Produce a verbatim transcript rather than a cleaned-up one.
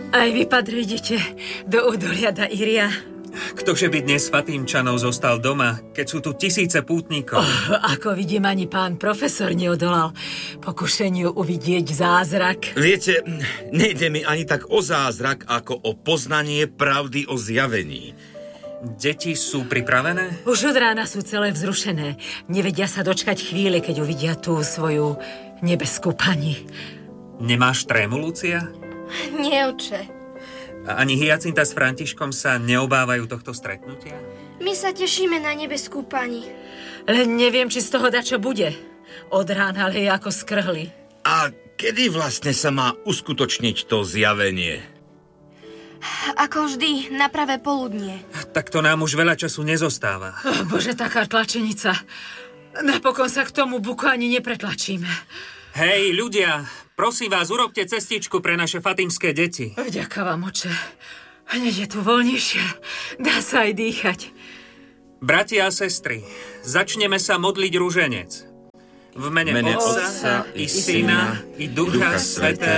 Aj vy, padre, idete do údolia Daíria. Ktože by dnes Fatímčanov zostal doma, keď sú tu tisíce pútnikov? Oh, ako vidím, ani pán profesor neodolal pokušeniu uvidieť zázrak. Viete, nejde mi ani tak o zázrak, ako o poznanie pravdy o zjavení. Deti sú pripravené? Už od rána sú celé vzrušené. Nevedia sa dočkať chvíle, keď uvidia tú svoju nebeskú pani. Nemáš trému, Lucia? Nie, oče. A ani Hyacinta s Františkom sa neobávajú tohto stretnutia? My sa tešíme na nebeskú pani. Len neviem, či z toho dačo bude. Od rána ale ako skrhli. A kedy vlastne sa má uskutočniť to zjavenie? Ako vždy, na pravé poludnie. Tak to nám už veľa času nezostáva. Oh, Bože, taká tlačenica. Napokon sa k tomu buku ani nepretlačíme. Hej, ľudia, prosím vás, urobte cestičku pre naše fatimské deti. Vďaka vám, oče. Hneď je tu voľnejšie. Dá sa aj dýchať. Bratia a sestry, začneme sa modliť ruženec. V mene, mene Otca, Otca i Syna, i Ducha, Ducha Svätého.